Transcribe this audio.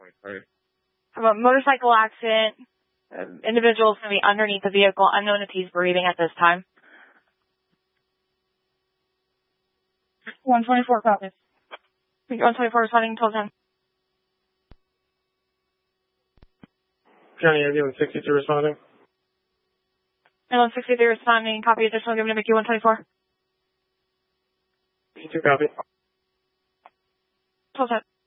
How about motorcycle accident? Individual's going to be underneath the vehicle, unknown if he's breathing at this time. 124 copies. 124 responding till 10. County Ambulance 62 responding. Ambulance 63 responding. Copy additional given to Mickey 124. 62 copy. Till 10.